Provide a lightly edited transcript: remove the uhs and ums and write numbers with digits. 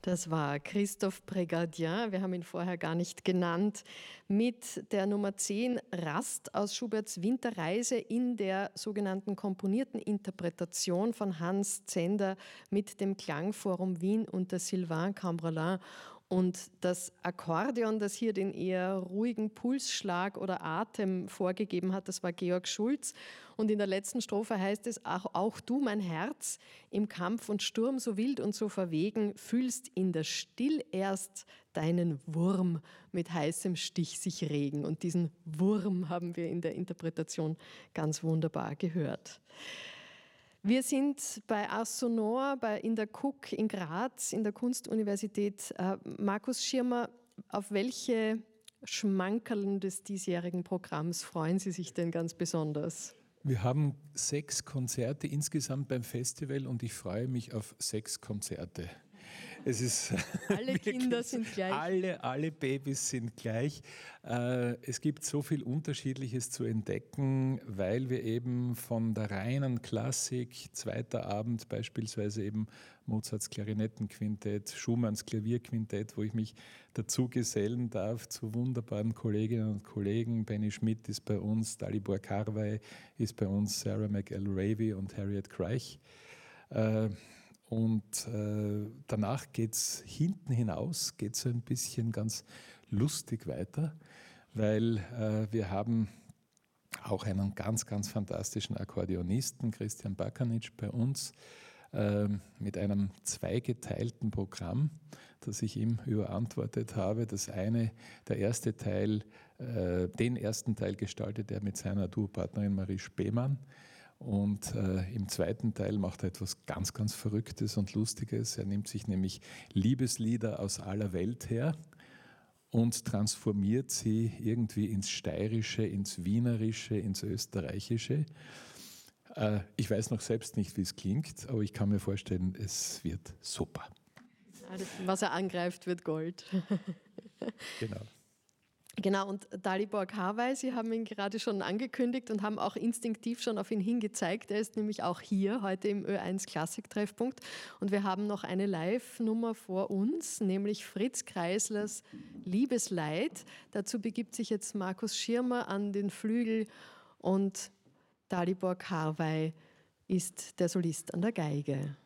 Das war Christophe Prégardien, wir haben ihn vorher gar nicht genannt, mit der Nummer 10 Rast aus Schuberts Winterreise in der sogenannten komponierten Interpretation von Hans Zender mit dem Klangforum Wien und der Sylvain Cambrelin. Und das Akkordeon, das hier den eher ruhigen Pulsschlag oder Atem vorgegeben hat, das war Georg Schulz. Und in der letzten Strophe heißt es, auch du, mein Herz, im Kampf und Sturm so wild und so verwegen, fühlst in der Still erst deinen Wurm mit heißem Stich sich regen. Und diesen Wurm haben wir in der Interpretation ganz wunderbar gehört. Wir sind bei Ars Sonor, in der KUK in Graz, in der Kunstuniversität. Markus Schirmer, auf welche Schmankerln des diesjährigen Programms freuen Sie sich denn ganz besonders? Wir haben 6 Konzerte insgesamt beim Festival und ich freue mich auf 6 Konzerte. Es ist alle Kinder sind gleich. Alle Babys sind gleich. Es gibt so viel Unterschiedliches zu entdecken, weil wir eben von der reinen Klassik, zweiter Abend beispielsweise eben Mozarts Klarinettenquintett, Schumanns Klavierquintett, wo ich mich dazu gesellen darf zu wunderbaren Kolleginnen und Kollegen. Benny Schmidt ist bei uns, Dalibor Karwey ist bei uns, Sarah McElravy und Harriet Kreich. Und danach geht es hinten hinaus, geht so ein bisschen ganz lustig weiter, weil wir haben auch einen ganz, ganz fantastischen Akkordeonisten, Christian Bakanic, bei uns mit einem zweigeteilten Programm, das ich ihm überantwortet habe. Der erste Teil, den ersten Teil gestaltet er mit seiner Duopartnerin Marie Spemann. Und im zweiten Teil macht er etwas ganz, ganz Verrücktes und Lustiges. Er nimmt sich nämlich Liebeslieder aus aller Welt her und transformiert sie irgendwie ins Steirische, ins Wienerische, ins Österreichische. Ich weiß noch selbst nicht, wie es klingt, aber ich kann mir vorstellen, es wird super. Was er angreift, wird Gold. Genau. Genau, und Dalibor Karwey, Sie haben ihn gerade schon angekündigt und haben auch instinktiv schon auf ihn hingezeigt. Er ist nämlich auch hier heute im Ö1 Klassik-Treffpunkt. Und wir haben noch eine Live-Nummer vor uns, nämlich Fritz Kreislers Liebesleid. Dazu begibt sich jetzt Markus Schirmer an den Flügel und Dalibor Karwey ist der Solist an der Geige.